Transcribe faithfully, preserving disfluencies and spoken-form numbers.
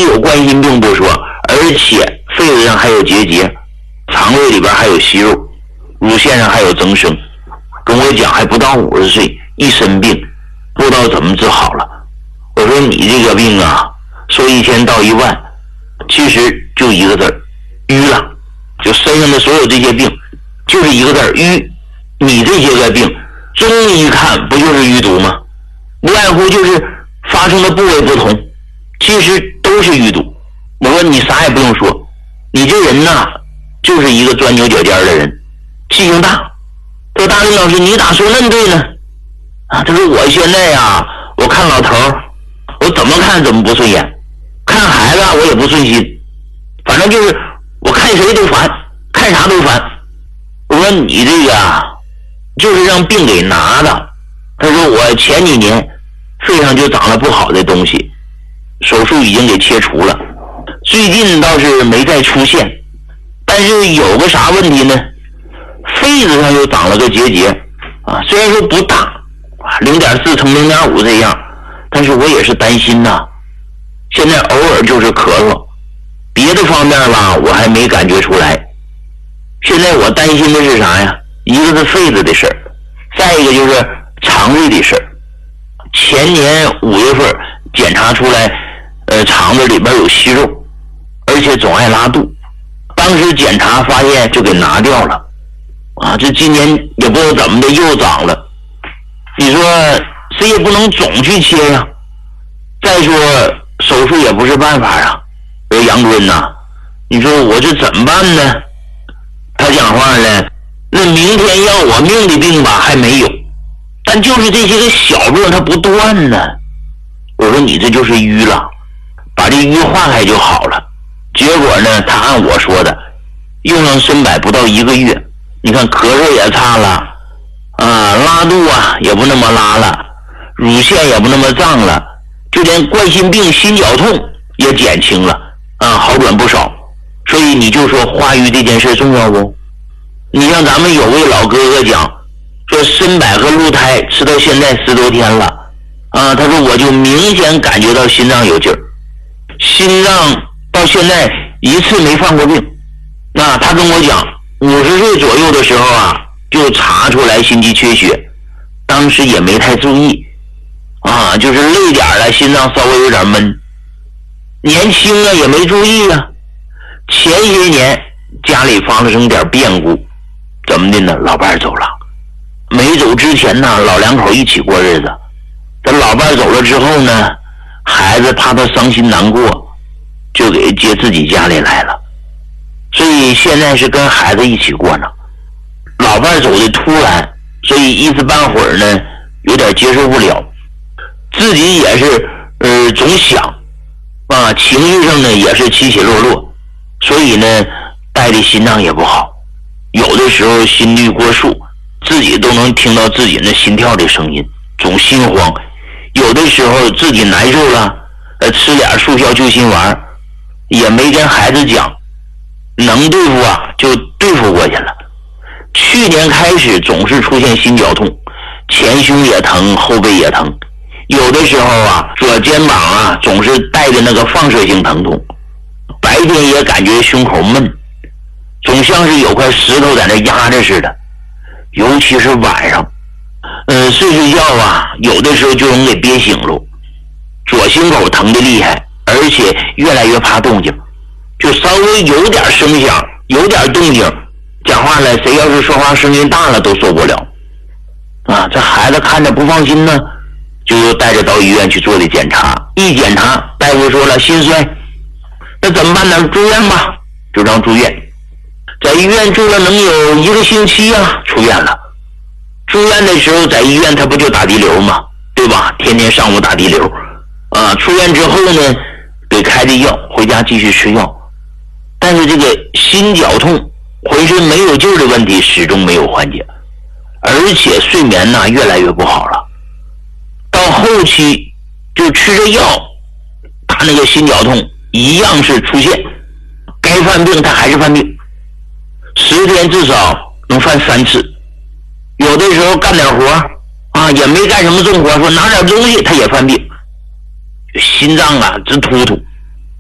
仅有冠心病不说，而且肺子上还有结节，肠胃里边还有息肉，乳腺上还有增生。跟我讲还不到五十岁，一身病，不知道怎么治好了。我说你这个病啊，说一千到一万，其实就一个字儿，淤了。就身上的所有这些病，就是一个字儿，淤。你这些个病，中医一看不就是淤堵吗？无外乎就是发生的部位不同，其实都是淤堵。我说你啥也不用说，你这人呐，就是一个钻牛角尖的人，气性大。这大林老师，你咋说那么对呢？啊，他说我现在呀，我看老头儿，我怎么看怎么不顺眼，看孩子我也不顺心，反正就是我看谁都烦，看啥都烦。我说你这个啊，就是让病给拿的。他说我前几年肺上就长了不好的东西，手术已经给切除了，最近倒是没再出现，但是有个啥问题呢？肺子上又长了个结节啊，虽然说不大啊，零点四乘零点五这样，但是我也是担心呐。现在偶尔就是咳嗽，别的方面吧我还没感觉出来。现在我担心的是啥呀？一个是肺子的事儿，再一个就是肠胃的事儿。前年五月份检查出来，呃，肠子里边有息肉，而且总爱拉肚。当时检查发现就给拿掉了。啊，这今年也不知道怎么的又长了。你说谁也不能总去切呀。再说手术也不是办法呀。我说杨坤呐，你说我这怎么办呢？他讲话呢，那明天要我命的病吧还没有，但就是这些个小病它不断呢。我说你这就是淤了，把这淤化开就好了。结果呢，他按我说的，用上参柏不到一个月，你看咳嗽也差了，啊，拉肚啊也不那么拉了，乳腺也不那么胀了，就连冠心病、心绞痛也减轻了，啊，好转不少。所以你就说化瘀这件事重要不？你像咱们有位老哥哥讲，说参柏和鹿胎吃到现在十多天了，啊，他说我就明显感觉到心脏有劲儿，心脏到现在一次没犯过病。那他跟我讲，五十岁左右的时候啊，就查出来心肌缺血，当时也没太注意，啊，就是累点了，心脏稍微有点闷，年轻啊也没注意啊。前些年家里发生点变故，怎么的呢？老伴走了，没走之前呢，老两口一起过日子。这老伴走了之后呢，孩子怕他伤心难过，就给接自己家里来了。所以现在是跟孩子一起过呢。老伴走的突然，所以一时半会儿呢有点接受不了，自己也是呃总想啊，情绪上呢也是起起落落，所以呢带的心脏也不好，有的时候心率过速，自己都能听到自己那心跳的声音，总心慌。有的时候自己难受了，呃吃点速效救心丸，也没跟孩子讲，能对付啊就对付过去了。去年开始总是出现心绞痛，前胸也疼，后背也疼，有的时候啊左肩膀啊总是带着那个放射性疼痛，白天也感觉胸口闷，总像是有块石头在那压着似的。尤其是晚上呃睡睡觉啊，有的时候就能给憋醒了，左心口疼的厉害，而且越来越怕动静，就稍微有点声响，有点动静，讲话了，谁要是说话声音大了都受不了啊。这孩子看着不放心呢，就又带着到医院去做的检查。一检查，大夫说了心衰，那怎么办呢？住院吧，就让住院。在医院住了能有一个星期啊，出院了。住院的时候在医院他不就打滴流吗？对吧？天天上午打滴流啊。出院之后呢，给开的药，回家继续吃药。但是这个心绞痛、浑身没有劲儿的问题始终没有缓解，而且睡眠呢越来越不好了。到后期就吃着药，他那个心绞痛一样是出现，该犯病他还是犯病，十天至少能犯三次。有的时候干点活啊，也没干什么重活，说拿点东西他也犯病，心脏啊直突突。